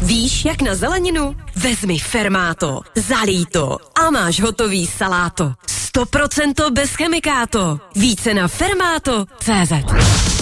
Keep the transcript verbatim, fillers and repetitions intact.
Víš, jak na zeleninu? Vezmi Fermáto, zalij to a máš hotový saláto. sto procent bez chemikáto. Více na fermáto tečka cé zet.